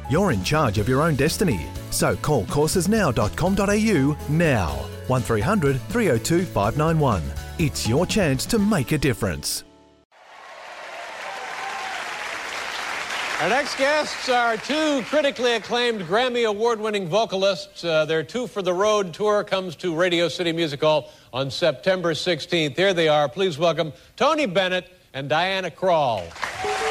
You're in charge of your own destiny. So call coursesnow.com.au now. 1300 302 591. It's your chance to make a difference. Our next guests are two critically acclaimed Grammy Award-winning vocalists. Their Two for the Road tour comes to Radio City Music Hall on September 16th. Here they are. Please welcome Tony Bennett and Diana Krall.